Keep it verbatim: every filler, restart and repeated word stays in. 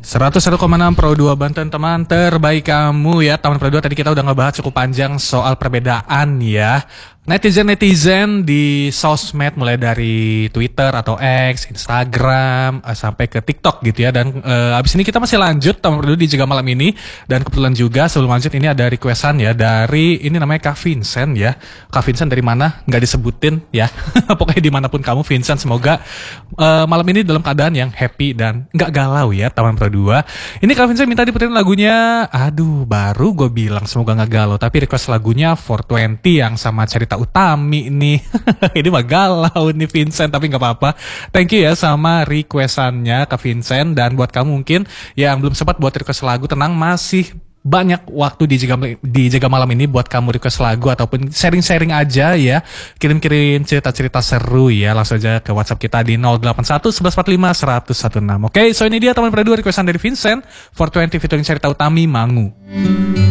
seratus satu koma enam Pro dua Banten, teman terbaik kamu ya. Teman Pro dua, tadi kita udah ngebahas cukup panjang soal perbedaan ya netizen-netizen di sosmed, mulai dari Twitter atau X, Instagram, sampai ke TikTok gitu ya. Dan uh, abis ini kita masih lanjut teman Pro dua di Jaga Malam ini. Dan kebetulan juga sebelum lanjut ini ada requestan ya dari, ini namanya Kak Vincent ya. Kak Vincent dari mana? Nggak disebutin ya. Pokoknya dimanapun kamu Vincent, semoga uh, malam ini dalam keadaan yang happy dan nggak galau ya teman Pro dua. Ini Kak Vincent minta diputerin lagunya, aduh baru gue bilang semoga nggak galau, tapi request lagunya four twenty yang sama Cerita Utami nih. Ini mah galau nih Vincent, tapi nggak apa-apa. Thank you ya sama requestannya Kak Vincent. Dan buat kamu mungkin yang belum sempat buat request lagu, tenang, masih banyak waktu di Jaga, di Jaga Malam ini buat kamu request lagu ataupun sharing-sharing aja ya. Kirim-kirim cerita-cerita seru ya, langsung aja ke WhatsApp kita di nol delapan satu satu satu empat lima satu satu enam. Oke, so ini dia teman Pro dua requestan dari Vincent, four twenty featuring Cerita Utami, Mangu.